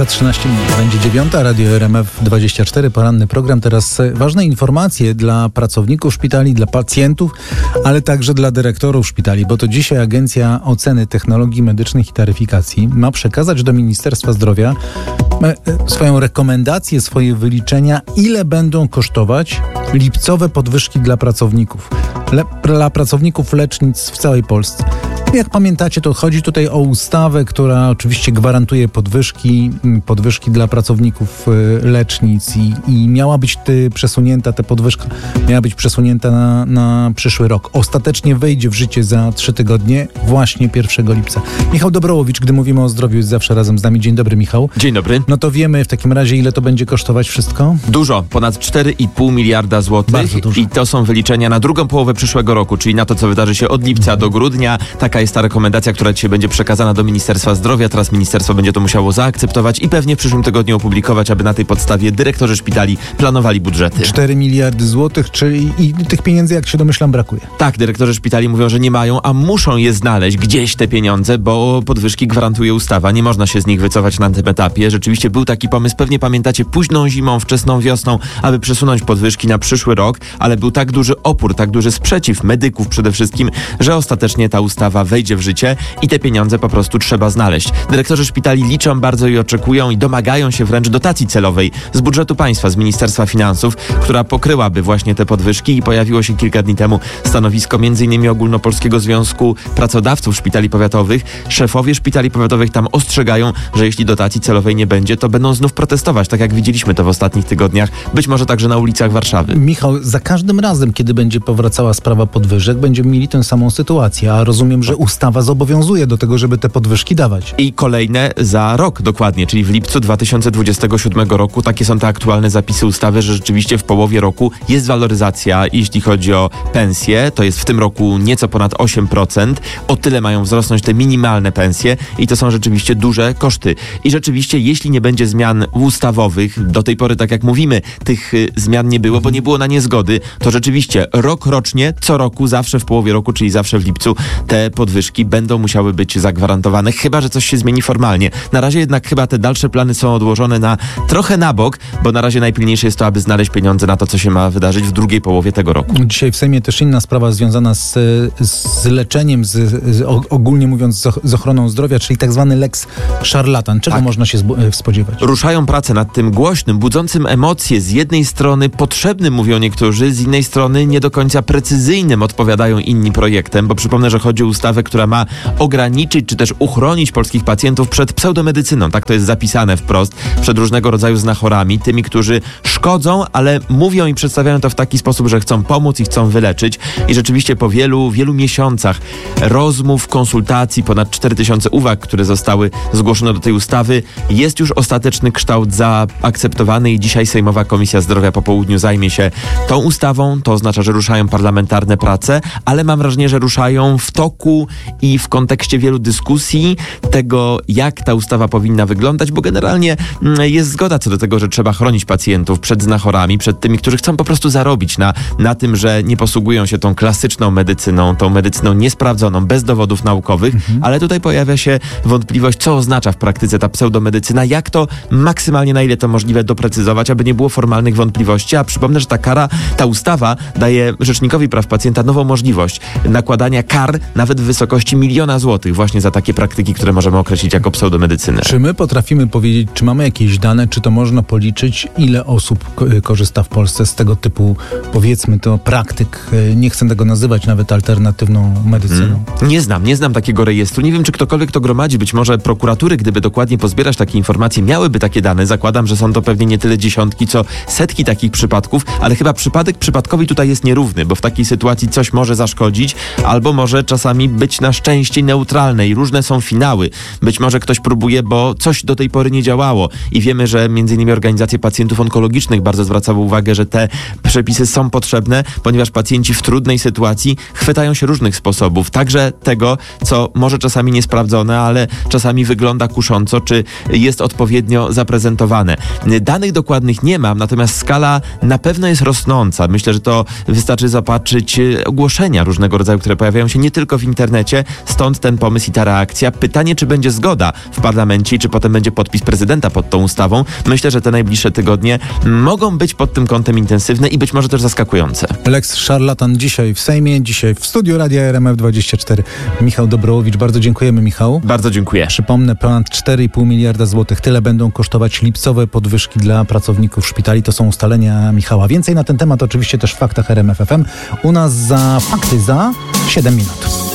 Za 13 minut będzie 9, Radio RMF24, poranny program. Teraz ważne informacje dla pracowników szpitali, dla pacjentów, ale także dla dyrektorów szpitali, bo to dzisiaj Agencja Oceny Technologii Medycznych i Taryfikacji ma przekazać do Ministerstwa Zdrowia swoją rekomendację, swoje wyliczenia, ile będą kosztować lipcowe podwyżki dla pracowników. Dla pracowników lecznic w całej Polsce. Jak pamiętacie, to chodzi tutaj o ustawę, która oczywiście gwarantuje podwyżki dla pracowników lecznic i miała być przesunięta, ta podwyżka miała być przesunięta na przyszły rok. Ostatecznie wejdzie w życie za 3 tygodnie, właśnie 1 lipca. Michał Dobrołowicz, gdy mówimy o zdrowiu, jest zawsze razem z nami. Dzień dobry, Michał. Dzień dobry. No to wiemy w takim razie, ile to będzie kosztować wszystko? Dużo, ponad 4,5 miliarda złotych. Bardzo dużo. I to są wyliczenia na drugą połowę przyszłego roku, czyli na to, co wydarzy się od lipca do grudnia. Taka jest ta rekomendacja, która dzisiaj będzie przekazana do Ministerstwa Zdrowia. Teraz ministerstwo będzie to musiało zaakceptować i pewnie w przyszłym tygodniu opublikować, aby na tej podstawie dyrektorzy szpitali planowali budżety. 4 miliardy złotych, czyli i tych pieniędzy, jak się domyślam, brakuje. Tak, dyrektorzy szpitali mówią, że nie mają, a muszą je znaleźć gdzieś te pieniądze, bo podwyżki gwarantuje ustawa. Nie można się z nich wycofać na tym etapie. Rzeczywiście był taki pomysł, pewnie pamiętacie, późną zimą, wczesną wiosną, aby przesunąć podwyżki na przyszły rok, ale był tak duży opór, tak duży sprzeciw medyków przede wszystkim, że ostatecznie ta ustawa wejdzie w życie i te pieniądze po prostu trzeba znaleźć. Dyrektorzy szpitali liczą bardzo i oczekują i domagają się wręcz dotacji celowej z budżetu państwa, z Ministerstwa Finansów, która pokryłaby właśnie te podwyżki i pojawiło się kilka dni temu stanowisko m.in. Ogólnopolskiego Związku Pracodawców Szpitali Powiatowych. Szefowie szpitali powiatowych tam ostrzegają, że jeśli dotacji celowej nie będzie, to będą znów protestować, tak jak widzieliśmy to w ostatnich tygodniach, być może także na ulicach Warszawy. Michał, za każdym razem, kiedy będzie powracała sprawa podwyżek, będziemy mieli tę samą sytuację, a rozumiem, że ustawa zobowiązuje do tego, żeby te podwyżki dawać. I kolejne za rok dokładnie, czyli w lipcu 2027 roku. Takie są te aktualne zapisy ustawy, że rzeczywiście w połowie roku jest waloryzacja, jeśli chodzi o pensje. To jest w tym roku nieco ponad 8%. O tyle mają wzrosnąć te minimalne pensje i to są rzeczywiście duże koszty. I rzeczywiście, jeśli nie będzie zmian ustawowych, do tej pory, tak jak mówimy, tych zmian nie było, bo nie było na nie zgody, to rzeczywiście rocznie, co roku, zawsze w połowie roku, czyli zawsze w lipcu, te podwyżki będą musiały być zagwarantowane, chyba że coś się zmieni formalnie. Na razie jednak chyba te dalsze plany są odłożone trochę na bok, bo na razie najpilniejsze jest to, aby znaleźć pieniądze na to, co się ma wydarzyć w drugiej połowie tego roku. Dzisiaj w Sejmie też inna sprawa związana z leczeniem, ogólnie mówiąc z ochroną zdrowia, czyli tak zwany lex szarlatan. Czego można się spodziewać? Ruszają pracę nad tym głośnym, budzącym emocje, z jednej strony potrzebnym, mówią niektórzy, z innej strony nie do końca precyzyjnym, odpowiadają inni projektem, bo przypomnę, że chodzi o ustawę, która ma ograniczyć czy też uchronić polskich pacjentów przed pseudomedycyną. Tak to jest zapisane wprost, przed różnego rodzaju znachorami, tymi, którzy szkodzą, ale mówią i przedstawiają to w taki sposób, że chcą pomóc i chcą wyleczyć. I rzeczywiście po wielu miesiącach rozmów, konsultacji, ponad 4000 uwag, które zostały zgłoszone do tej ustawy, jest już ostateczny kształt zaakceptowany i dzisiaj Sejmowa Komisja Zdrowia po południu zajmie się tą ustawą. To oznacza, że ruszają parlamentarne prace, ale mam wrażenie, że ruszają w toku i w kontekście wielu dyskusji tego, jak ta ustawa powinna wyglądać, bo generalnie jest zgoda co do tego, że trzeba chronić pacjentów przed znachorami, przed tymi, którzy chcą po prostu zarobić na tym, że nie posługują się tą klasyczną medycyną, tą medycyną niesprawdzoną, bez dowodów naukowych, ale tutaj pojawia się wątpliwość, co oznacza w praktyce ta pseudomedycyna, jak to maksymalnie, na ile to możliwe doprecyzować, aby nie było formalnych wątpliwości, a przypomnę, że ta ustawa daje Rzecznikowi Praw Pacjenta nową możliwość nakładania kar nawet w wysokości 1 000 000 złotych właśnie za takie praktyki, które możemy określić jako pseudomedycynę. Czy my potrafimy powiedzieć, czy mamy jakieś dane, czy to można policzyć, ile osób korzysta w Polsce z tego typu, powiedzmy to, praktyk, nie chcę tego nazywać nawet alternatywną medycyną? Nie znam takiego rejestru. Nie wiem, czy ktokolwiek to gromadzi. Być może prokuratury, gdyby dokładnie pozbierać takie informacje, miałyby takie dane. Zakładam, że są to pewnie nie tyle dziesiątki, co setki takich przypadków, ale chyba przypadek przypadkowi tutaj jest nierówny, bo w takiej sytuacji coś może zaszkodzić, albo może czasami być na szczęście neutralne i różne są finały. Być może ktoś próbuje, bo coś do tej pory nie działało i wiemy, że m.in. organizacje pacjentów onkologicznych bardzo zwracały uwagę, że te przepisy są potrzebne, ponieważ pacjenci w trudnej sytuacji chwytają się różnych sposobów, także tego, co może czasami niesprawdzone, ale czasami wygląda kusząco, czy jest odpowiednio zaprezentowane. Danych dokładnych nie mam, natomiast skala na pewno jest rosnąca. Myślę, że to wystarczy zobaczyć ogłoszenia różnego rodzaju, które pojawiają się nie tylko w internecie, internecie, stąd ten pomysł i ta reakcja. Pytanie, czy będzie zgoda w parlamencie i czy potem będzie podpis prezydenta pod tą ustawą. Myślę, że te najbliższe tygodnie mogą być pod tym kątem intensywne i być może też zaskakujące. Lex Szarlatan dzisiaj w Sejmie, dzisiaj w studiu Radia RMF24. Michał Dobrołowicz, bardzo dziękujemy, Michał. Bardzo dziękuję. Przypomnę, ponad 4,5 miliarda złotych. Tyle będą kosztować lipcowe podwyżki dla pracowników szpitali. To są ustalenia Michała. Więcej na ten temat oczywiście też w Faktach RMF FM. U nas za fakty za 7 minut.